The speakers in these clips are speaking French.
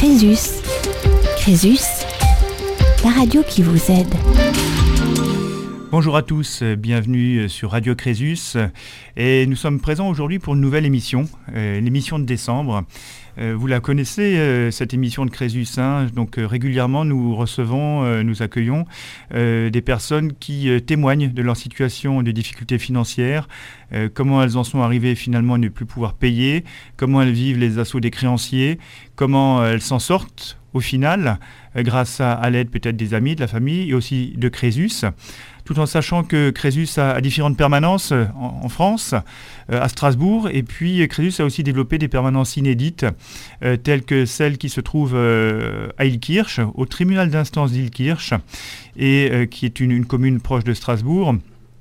Crésus. Crésus, la radio qui vous aide. Bonjour à tous, bienvenue sur Radio Crésus et nous sommes présents aujourd'hui pour une nouvelle émission, l'émission de décembre. Vous la connaissez, cette émission de Crésus, hein, donc régulièrement nous recevons, nous accueillons des personnes qui témoignent de leur situation de difficultés financières, comment elles en sont arrivées finalement à ne plus pouvoir payer, comment elles vivent les assauts des créanciers, comment elles s'en sortent au final, grâce à l'aide peut-être des amis, de la famille et aussi de Crésus. Tout en sachant que Crésus a différentes permanences en France, à Strasbourg, et puis Crésus a aussi développé des permanences inédites, telles que celle qui se trouve à Illkirch, au tribunal d'instance d'Illkirch, et qui est une commune proche de Strasbourg.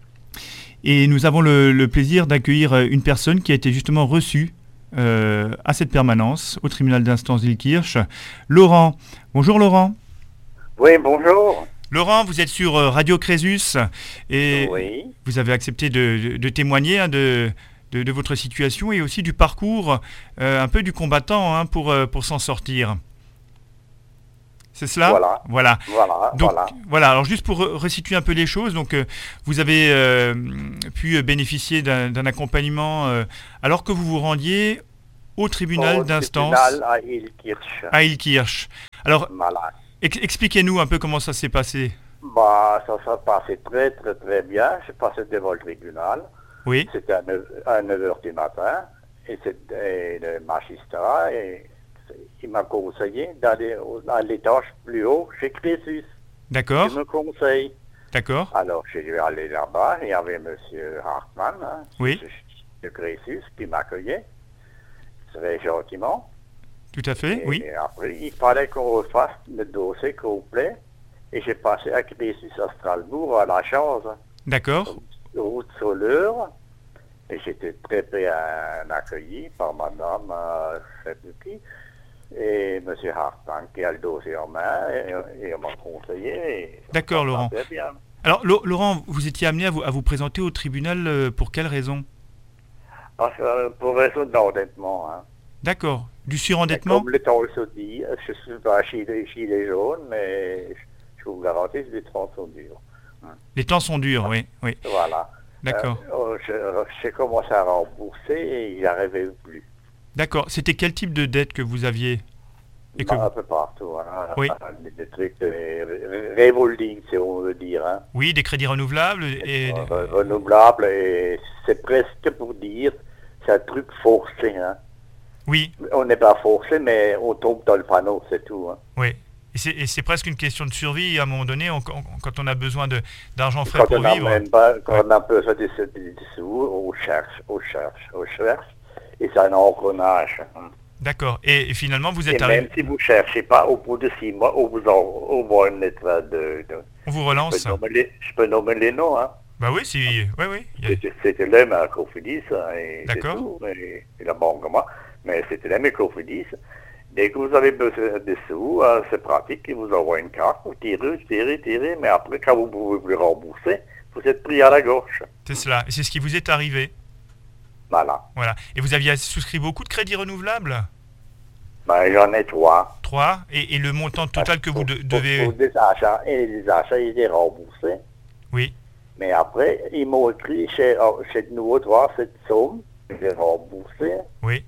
Et nous avons le plaisir d'accueillir une personne qui a été justement reçue à cette permanence, au tribunal d'instance d'Illkirch, Laurent. Bonjour Laurent. Oui, bonjour. Laurent, vous êtes sur Radio Crésus et oui. Vous avez accepté de témoigner de votre situation et aussi du parcours, un peu du combattant pour s'en sortir. C'est cela ? Voilà. Donc, voilà. Alors juste pour resituer un peu les choses, donc vous avez pu bénéficier d'un accompagnement alors que vous vous rendiez au tribunal d'instance À Illkirch. à Illkirch. Alors, Voilà. expliquez-nous un peu comment ça s'est passé. Ça s'est passé très, très, très bien. J'ai passé devant le tribunal. Oui. C'était à 9h du matin. Et le magistrat, il m'a conseillé d'aller à l'étage plus haut chez Crésus. D'accord. Il me conseille. D'accord. Alors, je suis allé là-bas. Il y avait M. Hartmann, Oui. de Crésus, qui m'accueillait très gentiment. Tout à fait, oui. Et après, il fallait qu'on refasse le dossier complet. Et j'ai passé à Crésus à Strasbourg à la chance. D'accord. Route Soleur. Et j'étais très bien accueilli par madame, je ne sais plus qui, et M. Hartmann qui a le dossier en main et on m'a conseillé. Et D'accord, Laurent. très bien. Alors, Laurent, vous étiez amené à vous présenter au tribunal pour quelle raison ? Pour raison d'endettement. Hein. D'accord. Du Et surendettement ? comme le temps se dit, je suis pas gilet jaune, mais je vous garantis que les temps sont durs. Les temps sont durs, oui. Voilà. D'accord. J'ai commencé à rembourser et il n'arrivait plus. D'accord. C'était quel type de dette que vous aviez ? Et que Un peu partout. Hein. Oui. Des trucs de revolving, si on veut dire. Hein. Oui, des crédits renouvelables et... Renouvelable, et c'est presque pour dire, c'est un truc forcé. Hein. Oui, On n'est pas forcé, mais on tombe dans le panneau, c'est tout. Hein. oui. Et c'est presque une question de survie à un moment donné, quand on a besoin d'argent frais pour vivre. Quand on a besoin de sous, on cherche. Et c'est un engrenage. Hein. D'accord. Et finalement, vous êtes Et arrivé... même si vous ne cherchez pas, au bout de 6 mois, on vous envoie une lettre On vous relance. je peux nommer les noms. Hein. Bah oui, si... Oui. C'était l'homme à Cofidis, et D'accord. c'est tout, et la banque, moi. Mais c'était l'homme à Cofidis. Dès que vous avez besoin de sous, c'est pratique, ils vous envoient une carte, vous tirez, mais après, quand vous ne pouvez plus rembourser, vous êtes pris à la gauche. C'est cela. Et c'est ce qui vous est arrivé. Voilà. Et vous aviez souscrit beaucoup de crédits renouvelables ? J'en ai 3. 3. Et le montant total que vous devez... Pour des achats, et les achats, ils étaient remboursés. Oui. Mais après, ils m'ont écrit chez de nouveau 3 cette somme, j'ai remboursé. Oui.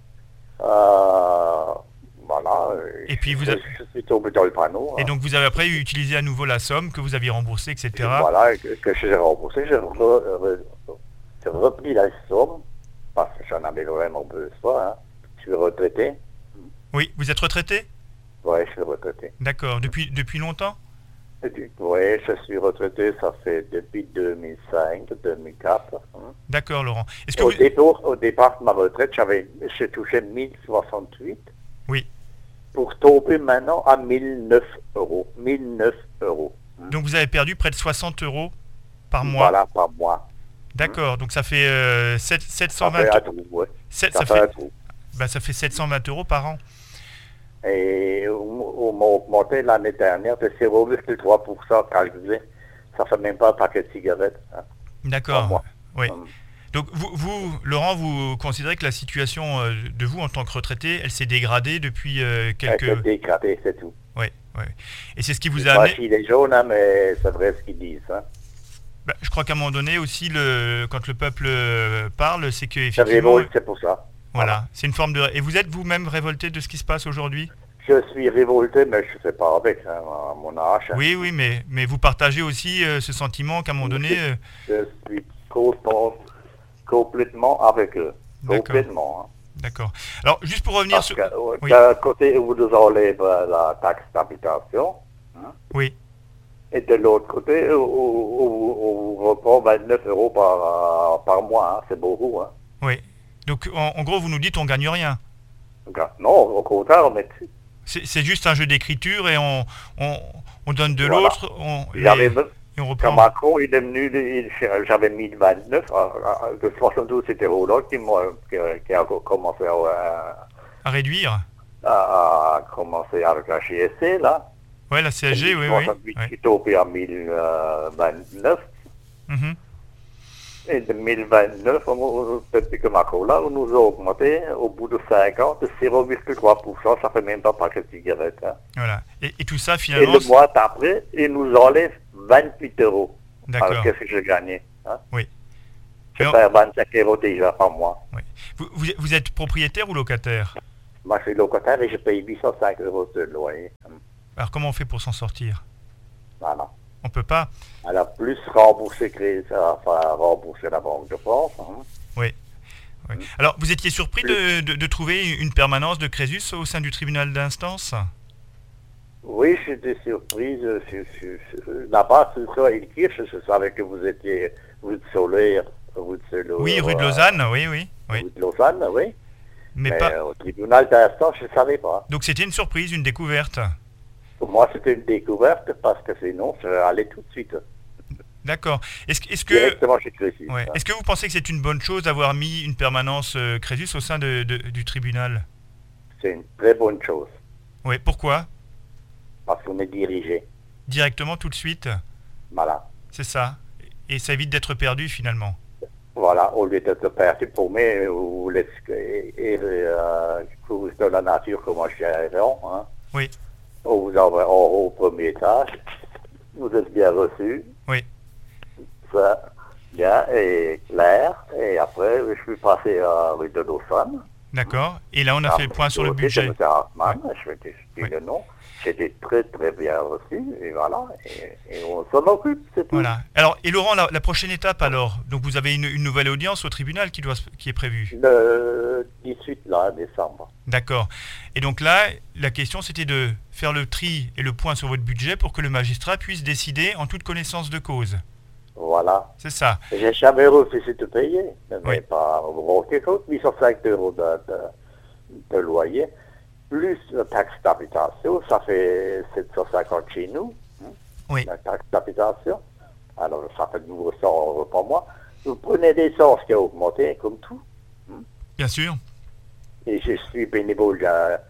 Voilà. Et puis je suis tombé dans le panneau. Et donc vous avez après utilisé à nouveau la somme que vous aviez remboursée, etc. Et voilà, que j'ai remboursé, j'ai repris la somme, parce que j'en avais vraiment besoin. Hein. Je suis retraité. Oui, vous êtes retraité ? Oui, je suis retraité. D'accord. Depuis longtemps ? Oui, je suis retraité, ça fait depuis 2005, 2004. Hein. D'accord, Laurent. Est-ce que Au départ de ma retraite, j'ai touché 1068. Oui. Pour tomber maintenant à 1009 euros. 1009 euros. Donc vous avez perdu près de 60 euros par mois. Voilà, par mois. D'accord, donc ça fait 720 Ça fait un trou, ouais. Ça fait 720 euros par an. Et on m'a augmenté l'année dernière de 0,3% calculé. Ça fait même pas un paquet de cigarettes. Hein. D'accord. Oui. Donc Laurent, vous considérez que la situation de vous en tant que retraité, elle s'est dégradée depuis quelques... Elle s'est dégradée, c'est tout. Oui. Et c'est ce qui vous C'est a pas amené... gilets jaunes, hein, mais c'est vrai ce qu'ils disent. Hein. Je crois qu'à un moment donné aussi, quand le peuple parle, c'est que C'est effectivement, révolte, c'est pour ça. voilà, c'est une forme de... Et vous êtes vous-même révolté de ce qui se passe aujourd'hui? Je suis révolté, mais je ne fais pas avec, hein, à mon âge. Hein. Oui, mais vous partagez aussi ce sentiment qu'à un moment donné... Je suis complètement avec eux. D'accord. Complètement. Hein. D'accord. Alors, juste pour revenir Parce sur... que Oui. d'un côté, vous nous enlèvez la taxe d'habitation. Hein, Oui, et de l'autre côté, on vous reprend 29 € par mois. Hein, c'est beaucoup. Hein. oui. Donc, en gros, vous nous dites on gagne rien. Donc, non, au contraire, on met dessus. C'est juste un jeu d'écriture et on donne de Voilà. l'autre et on Quand reprend. Macron il est venu, j'avais mis le 29, de 72 c'était Roland qui a commencé À réduire. à commencer avec la GSC là. Ouais, la CSG, oui. 68 Ouais. qui est tombé en 1029. Mhm. Et de 1029, depuis que Macron là, on nous a augmenté au bout de 5 ans de 0,3%, ça fait même pas paquet de cigarettes. Hein. Voilà. Et tout ça, Et finalement... le mois d'après, il nous enlève 28 €. D'accord. Alors qu'est-ce que j'ai gagné hein? Oui. Je Mais perds 25 € déjà par mois. oui. Vous êtes propriétaire ou locataire? Moi, je suis locataire et je paye 805 € de loyer. Alors, comment on fait pour s'en sortir? Voilà. On peut pas. Alors, plus rembourser la Banque de France. Hein. Oui. Alors, vous étiez surpris de trouver une permanence de Crésus au sein du tribunal d'instance? Oui, j'étais surprise. Là-bas, sur Ilkirch, je savais que vous étiez rue de Soleil. Oui, rue de Lausanne, oui. Rue de Lausanne, oui. Mais Mais pas. au tribunal d'instance, je ne savais pas. Donc, c'était une surprise, une découverte. Pour moi, c'était une découverte parce que sinon, je allais tout de suite. D'accord. Est-ce que... Directement chez Crésus. Ouais. Hein. Est-ce que vous pensez que c'est une bonne chose d'avoir mis une permanence Crésus au sein du tribunal? C'est une très bonne chose. Oui, pourquoi? Parce qu'on est dirigé. Directement, tout de suite? Voilà. C'est ça. Et ça évite d'être perdu, finalement. Voilà, au lieu d'être perdu pour moi, vous laissez cause de la nature comme un gérant. Hein. Oui. On vous envoie en haut au premier étage. Vous êtes bien reçu. Oui. Ça, bien et clair. Et après, je suis passé à rue de Lausanne. D'accord. Et là, on a fait le point sur le budget. M. Hartmann, je vais te dire le nom. J'étais très très bien reçu. Et voilà. Et on s'en occupe, c'est tout. Voilà. Alors, et Laurent, la prochaine étape alors? Donc, vous avez une nouvelle audience au tribunal qui est prévue? Le 18 là, décembre. D'accord. Et donc là, la question, c'était de faire le tri et le point sur votre budget pour que le magistrat puisse décider en toute connaissance de cause. Voilà. C'est ça. J'ai jamais refusé de payer. Mais Oui. pas quelque chose, 805 € de loyer, plus la taxe d'habitation, ça fait 750 chez nous. Hein, Oui. la taxe d'habitation. Alors, ça fait de nouveau 100 € par mois. Vous prenez l'essence qui a augmenté, comme tout. Bien sûr. Et je suis bénévole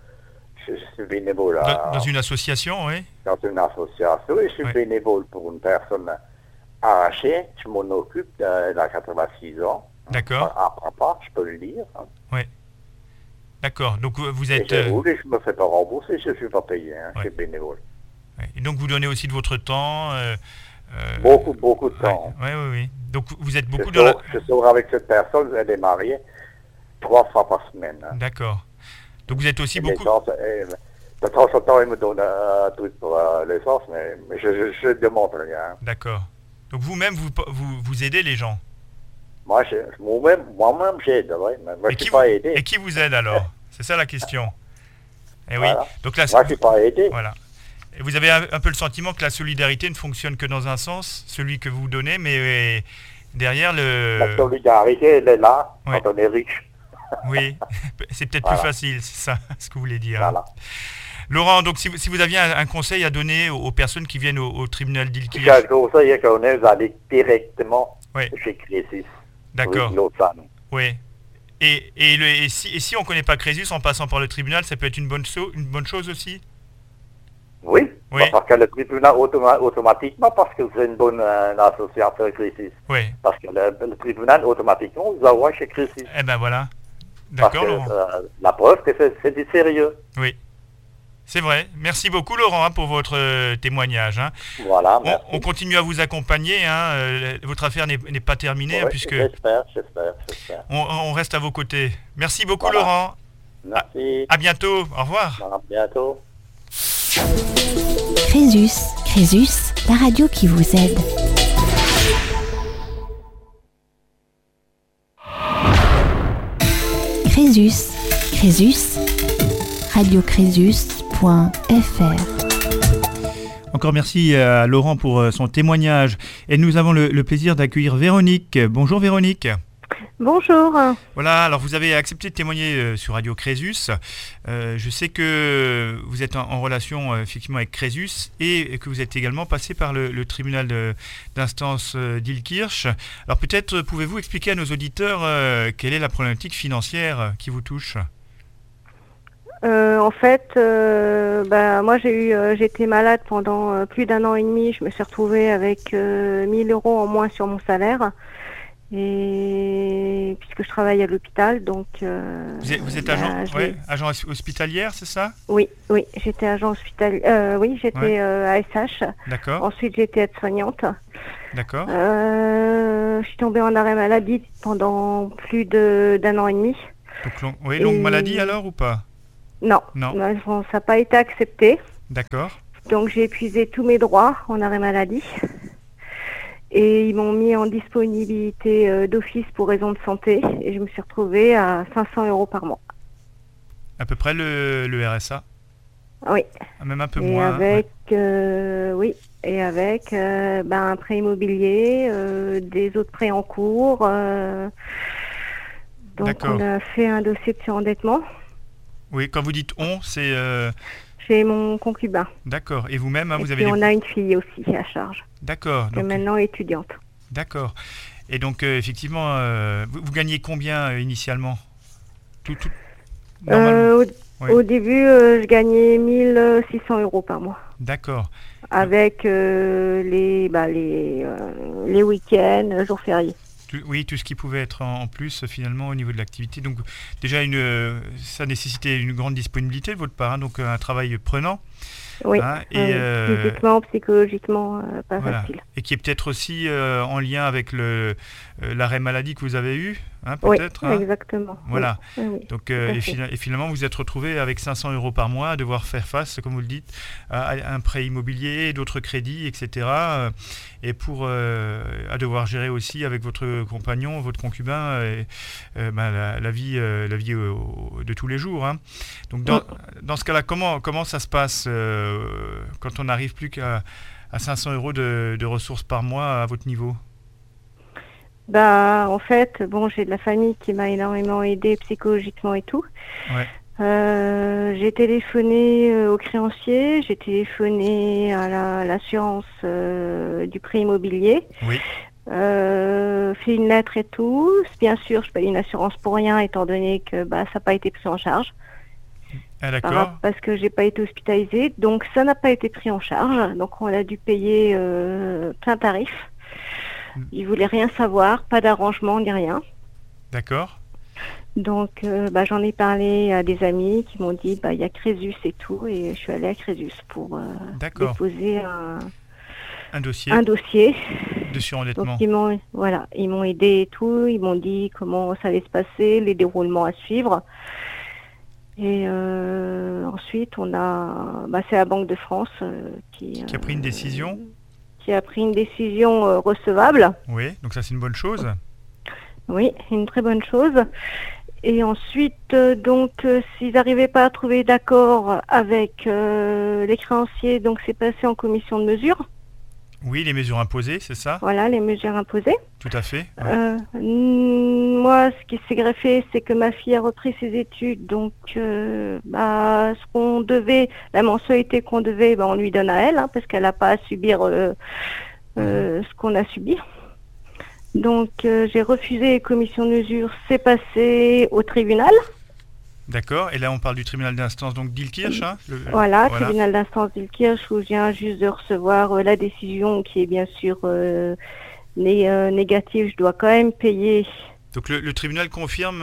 Dans une association, oui. dans une association et je suis Oui. bénévole pour une personne arrachée. Je m'en occupe, elle a 86 ans. D'accord. À part, je peux le dire. Hein. Oui. D'accord. Donc, vous Et êtes... je roule et je me fais pas rembourser, je ne suis pas payé. Hein. Je suis bénévole. ouais. Et donc, vous donnez aussi de votre temps. Beaucoup de temps. Oui. Donc, vous êtes beaucoup dans la... Je sors avec cette personne, elle est mariée 3 fois par semaine. Hein. D'accord. Donc, vous êtes aussi Et beaucoup... l'essence, de temps en temps, il me donne un truc pour l'essence, mais je ne demande rien. D'accord. Donc, vous-même, vous aidez les gens. Moi-même, j'aide, ouais, mais moi, je ne suis pas aidé. Et qui vous aide alors? C'est ça la question. Et oui. Voilà. Donc là, Moi, je ne suis pas aidé. voilà. Et vous avez un peu le sentiment que la solidarité ne fonctionne que dans un sens, celui que vous donnez, mais derrière La solidarité, elle est là, Ouais. quand on est riche. Oui, c'est peut-être Voilà. plus facile, c'est ça ce que vous voulez dire. Voilà. Laurent, donc si vous aviez un conseil à donner aux personnes qui viennent au tribunal Si d'Ilkirch, j'ai un conseil qu'on est, vous allez directement Ouais. chez Crésus. d'accord, Rue de Lausanne. oui. Et si on ne connaît pas Crésus en passant par le tribunal, ça peut être une bonne chose aussi? Oui, Oui. Parce que le tribunal, automatiquement, parce que vous êtes une bonne associateur Crésus. Oui. Parce que le tribunal, automatiquement, vous envoie chez Crésus. Eh ben voilà. Parce D'accord, que Laurent. la preuve que c'est du sérieux. Oui. C'est vrai. Merci beaucoup, Laurent, hein, pour votre témoignage. Hein. Voilà, merci. On continue à vous accompagner. Hein. Votre affaire n'est pas terminée, Oui, hein, puisque j'espère. on reste à vos côtés. Merci beaucoup, Voilà. Laurent. Merci. À bientôt. Au revoir. À bientôt. Crésus, la radio qui vous aide. Crésus, radiocrésus.fr. Encore merci à Laurent pour son témoignage. Et nous avons le plaisir d'accueillir Véronique. Bonjour Véronique. Bonjour. Voilà, alors vous avez accepté de témoigner sur Radio Crésus. Je sais que vous êtes en relation effectivement avec Crésus et que vous êtes également passé par le tribunal d'instance d'Illkirch. Alors peut-être pouvez-vous expliquer à nos auditeurs quelle est la problématique financière qui vous touche ? En fait, moi j'étais malade pendant plus d'1 an et demi. Je me suis retrouvée avec 1 000 € en moins sur mon salaire. Et puisque je travaille à l'hôpital, donc... vous êtes agent hospitalière, c'est ça ? Oui, j'étais agent hospitalier. J'étais ASH. D'accord. Ensuite, j'étais aide-soignante. D'accord. Je suis tombée en arrêt maladie pendant plus d'1 an et demi. Donc, longue maladie alors ou pas ? Non. Ça n'a pas été accepté. D'accord. Donc j'ai épuisé tous mes droits en arrêt maladie. Et ils m'ont mis en disponibilité d'office pour raison de santé. Et je me suis retrouvée à 500 € par mois. À peu près le RSA ? Oui. Même un peu et moins. Avec, et avec un prêt immobilier, des autres prêts en cours. Donc D'accord. on a fait un dossier de surendettement. Oui, quand vous dites on, c'est... Chez mon concubin. D'accord. Et vous-même, vous et avez... puis on a une fille aussi à charge. D'accord. Qui est maintenant étudiante. D'accord. Et donc, effectivement, vous gagnez combien initialement normalement. Oui. Au début, je gagnais 1 600 € par mois. D'accord. Avec les week-ends, jours fériés. Tout ce qui pouvait être en plus finalement au niveau de l'activité. Donc déjà, ça nécessitait une grande disponibilité de votre part, hein, donc un travail prenant. Oui, hein, physiquement, psychologiquement, pas facile. Et qui est peut-être aussi en lien avec l'arrêt maladie que vous avez eu, hein, peut-être. Oui, exactement. Voilà. Oui, Donc, et finalement, vous vous êtes retrouvé avec 500 € par mois à devoir faire face, comme vous le dites, à un prêt immobilier, d'autres crédits, etc. Et à devoir gérer aussi avec votre compagnon, votre concubin, la vie de tous les jours. Hein. Donc, dans ce cas-là, comment ça se passe quand on n'arrive plus qu'à 500 € de ressources par mois à votre niveau ? En fait, j'ai de la famille qui m'a énormément aidée psychologiquement et tout. Ouais. J'ai téléphoné au créancier, j'ai téléphoné à l'assurance du prêt immobilier. Oui. Fait une lettre et tout. Bien sûr, je paye une assurance pour rien étant donné que ça n'a pas été pris en charge. Ah, d'accord. Parce que j'ai pas été hospitalisée, donc ça n'a pas été pris en charge. Donc on a dû payer plein tarif. Ils voulaient rien savoir, pas d'arrangement ni rien. D'accord. Donc j'en ai parlé à des amis qui m'ont dit il y a Crésus et tout, et je suis allée à Crésus pour déposer un dossier de surendettement. Donc ils m'ont aidé et tout, ils m'ont dit comment ça allait se passer, les déroulements à suivre. Et ensuite, c'est la Banque de France qui a pris une décision. Qui a pris une décision recevable. Oui, donc ça c'est une bonne chose. Oui, une très bonne chose. Et ensuite, s'ils n'arrivaient pas à trouver d'accord avec les créanciers, donc c'est passé en commission de mesure. Oui, les mesures imposées, c'est ça ? Voilà, les mesures imposées. Tout à fait. Ouais. Moi, ce qui s'est greffé, c'est que ma fille a repris ses études. Donc, ce qu'on devait, la mensualité qu'on devait, on lui donne à elle, parce qu'elle n'a pas à subir ce qu'on a subi. Donc, j'ai refusé les commissions de mesure. C'est passé au tribunal. D'accord. Et là, on parle du tribunal d'instance donc d'Ilkirch. Hein, voilà, tribunal d'instance d'Ilkirch, où je viens juste de recevoir la décision qui est bien sûr négative. Je dois quand même payer. Donc le tribunal confirme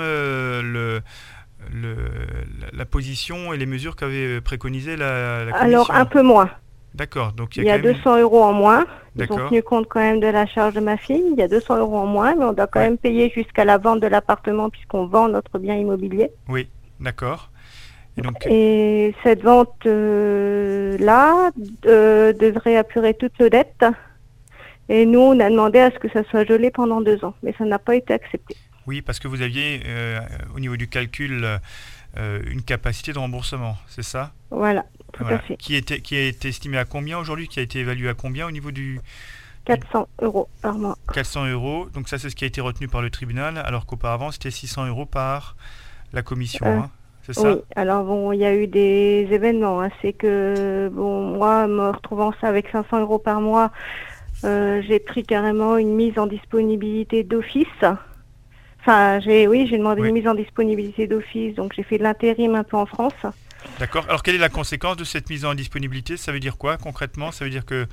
la position et les mesures qu'avait préconisé la commission. Alors un peu moins. D'accord. Donc il y a 200 € en moins. Ils D'accord. ont tenu compte quand même de la charge de ma fille. Il y a 200 € en moins, mais on doit quand même payer jusqu'à la vente de l'appartement puisqu'on vend notre bien immobilier. Oui, d'accord. Et cette vente-là devrait apurer toute nos dettes. Et nous, on a demandé à ce que ça soit gelé pendant 2 ans, mais ça n'a pas été accepté. Oui, parce que vous aviez, au niveau du calcul, une capacité de remboursement, c'est ça ? Voilà, tout à fait. Qui est estimé à combien aujourd'hui ? Qui a été évalué à combien au niveau du... 400 € par mois. 400 €, donc ça c'est ce qui a été retenu par le tribunal, alors qu'auparavant c'était 600 € par la commission, hein, c'est ça ? Oui, alors bon, il y a eu des événements, hein, c'est que, bon, moi, me retrouvant ça avec 500 € par mois, j'ai pris carrément une mise en disponibilité d'office. Enfin, j'ai demandé une mise en disponibilité d'office, donc j'ai fait de l'intérim un peu en France. D'accord. Alors, quelle est la conséquence de cette mise en disponibilité ? Ça veut dire quoi concrètement ? Ça veut dire que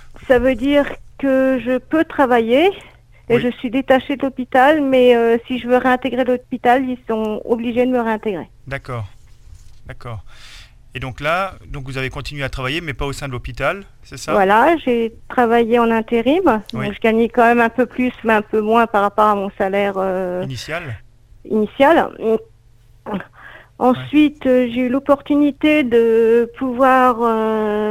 je peux travailler et je suis détachée de l'hôpital, mais si je veux réintégrer l'hôpital, ils sont obligés de me réintégrer. D'accord. Et donc là, vous avez continué à travailler, mais pas au sein de l'hôpital, c'est ça ? Voilà, j'ai travaillé en intérim, donc je gagnais quand même un peu plus, mais un peu moins par rapport à mon salaire initial. Ensuite, j'ai eu l'opportunité de pouvoir